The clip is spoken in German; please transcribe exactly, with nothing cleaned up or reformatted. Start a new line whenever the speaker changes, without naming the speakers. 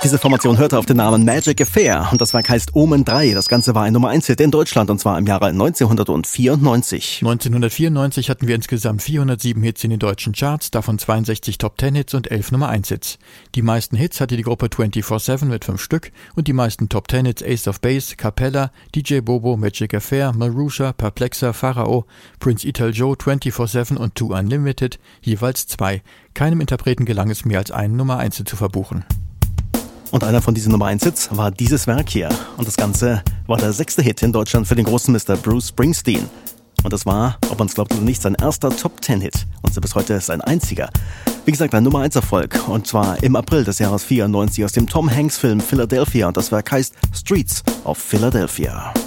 Diese Formation hörte auf den Namen Magic Affair und das Werk heißt Omen drei. Das Ganze war ein Nummer eins Hit in Deutschland und zwar im Jahre neunzehnhundertvierundneunzig.
neunzehnhundertvierundneunzig hatten wir insgesamt vierhundertsieben Hits in den deutschen Charts, davon zweiundsechzig Top Ten Hits und elf Nummer eins Hits. Die meisten Hits hatte die Gruppe vierundzwanzig sieben mit fünf Stück und die meisten Top Ten Hits Ace of Base, Capella, D J Bobo, Magic Affair, Marusha, Perplexer, Pharao, Prince Ital Joe, vierundzwanzig sieben und Two Unlimited, jeweils zwei. Keinem Interpreten gelang es mehr als einen Nummer eins Hit zu verbuchen.
Und einer von diesen Nummer eins Hits war dieses Werk hier. Und das Ganze war der sechste Hit in Deutschland für den großen Mister Bruce Springsteen. Und das war, ob man es glaubt oder nicht, sein erster Top Ten Hit. Und so bis heute sein einziger. Wie gesagt, ein Nummer eins Erfolg. Und zwar im April des Jahres vierundneunzig aus dem Tom Hanks Film Philadelphia. Und das Werk heißt Streets of Philadelphia.